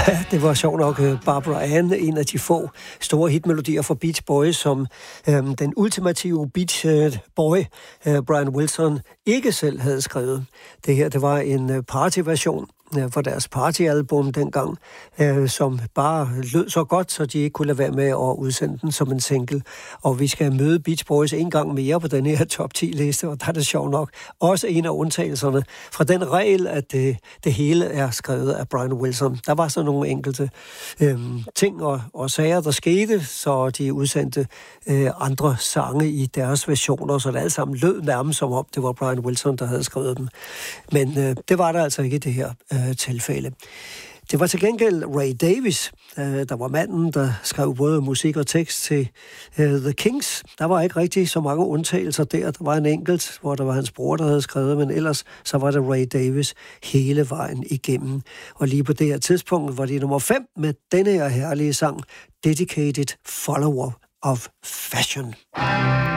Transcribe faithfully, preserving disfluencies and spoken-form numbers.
Ja, det var sjovt nok Barbara Ann, en af de få store hitmelodier fra Beach Boys, som øhm, den ultimative Beach Boy, øh, Brian Wilson, ikke selv havde skrevet. Det her, det var en partyversion for deres partyalbum dengang, øh, som bare lød så godt, så de ikke kunne lade være med at udsende den som en single. Og vi skal møde Beach Boys en gang mere på den her top ti-liste, og der er det sjovt nok også en af undtagelserne fra den regel, at det, det hele er skrevet af Brian Wilson. Der var så nogle enkelte øh, ting og, og sager, der skete, så de udsendte øh, andre sange i deres versioner, så det alt sammen lød nærmest som om, det var Brian Wilson, der havde skrevet dem. Men øh, det var der altså ikke i det her øh, tilfælde. Det var til gengæld Ray Davies, øh, der var manden, der skrev både musik og tekst til øh, The Kings. Der var ikke rigtig så mange undtagelser der. Der var en enkelt, hvor der var hans bror, der havde skrevet, men ellers så var det Ray Davies hele vejen igennem. Og lige på det her tidspunkt var de nummer fem med denne her herlige sang, Dedicated Follower of Fashion.